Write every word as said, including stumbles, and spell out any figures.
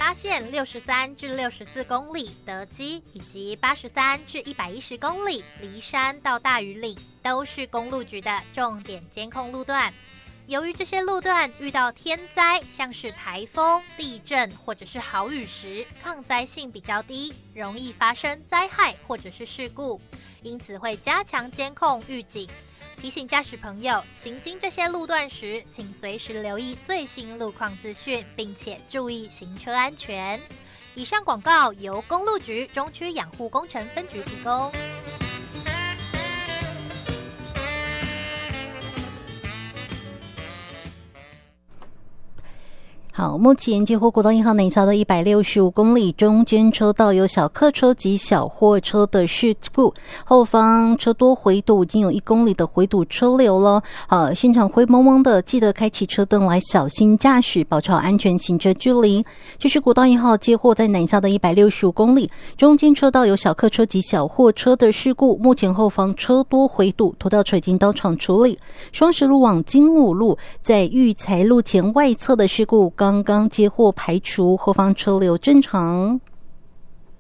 发现六十三至六十四公里德基以及八十三至一百一十公里梨山到大屿岭都是公路局的重点监控路段。由于这些路段遇到天灾，像是台风、地震或者是豪雨时，抗灾性比较低，容易发生灾害或者是事故，因此会加强监控预警。提醒驾驶朋友，行经这些路段时，请随时留意最新路况资讯，并且注意行车安全。以上广告由公路局中区养护工程分局提供。 好，目前介乎国道一号南下到一百六十五公里，中间车道有小客车及小货车的事故，后方车多回堵，已经有一公里的回堵车流了。好，现场灰蒙蒙的，记得开启车灯来小心驾驶，保持好安全行车距离。这是国道一号接获在南下的一百六十五公里，中间车道有小客车及小货车的事故，目前后方车多回堵，拖吊车已经到场处理。双十路往金武路在育才路前外侧的事故刚刚接获排除，后方车流正常。